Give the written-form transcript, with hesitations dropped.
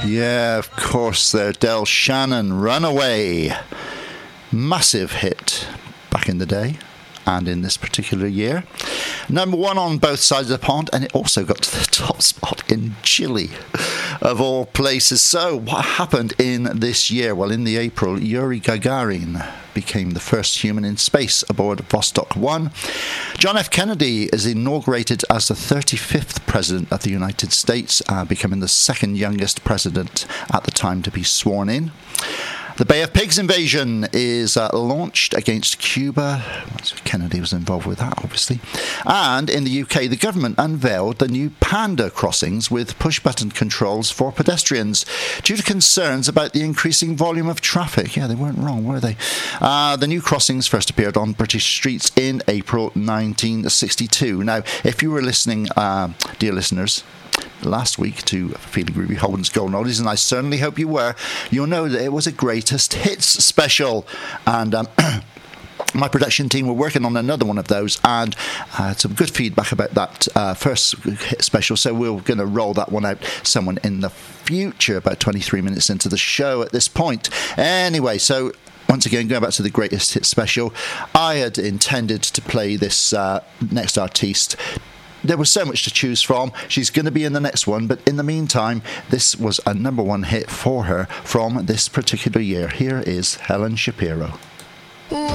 Yeah, of course, there. Del Shannon, Runaway. Massive hit back in the day and in this particular year. Number one on both sides of the pond, and it also got to the top spot in Chile, of all places. So, what happened in this year? Well, in the April, Yuri Gagarin became the first human in space aboard Vostok 1. John F. Kennedy is inaugurated as the 35th President of the United States, becoming the second youngest president at the time to be sworn in. The Bay of Pigs invasion is launched against Cuba. Kennedy was involved with that, obviously. And in the UK, the government unveiled the new Panda crossings with push-button controls for pedestrians due to concerns about the increasing volume of traffic. Yeah, they weren't wrong, were they? The new crossings first appeared on British streets in April 1962. Now, if you were listening, dear listeners, last week to Feeling Groovy Holden's Golden Oldies, and I certainly hope you were, you'll know that it was a greatest hits special, and my production team were working on another one of those, and had some good feedback about that first hit special, so we're going to roll that one out someone in the future, about 23 minutes into the show at this point. Anyway, so once again, going back to the greatest hit special, I had intended to play this next artiste. There was so much to choose from. She's going to be in the next one, but in the meantime, this was a number one hit for her from this particular year. Here is Helen Shapiro.